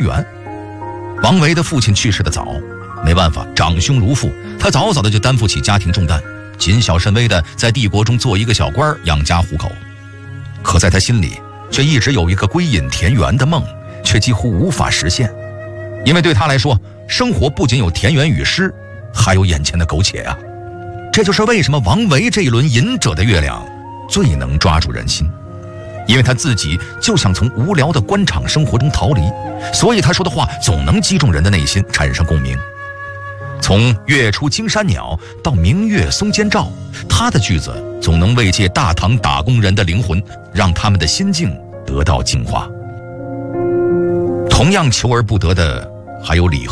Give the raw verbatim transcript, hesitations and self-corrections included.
源。王维的父亲去世的早，没办法，长兄如父，他早早的就担负起家庭重担，谨小慎微的在帝国中做一个小官养家糊口。可在他心里却一直有一个归隐田园的梦，却几乎无法实现。因为对他来说，生活不仅有田园与诗，还有眼前的苟且啊。这就是为什么王维这一轮隐者的月亮最能抓住人心，因为他自己就想从无聊的官场生活中逃离，所以他说的话总能击中人的内心，产生共鸣。从月出惊山鸟到明月松间照，他的句子总能慰藉大唐打工人的灵魂，让他们的心境得到净化。同样求而不得的还有李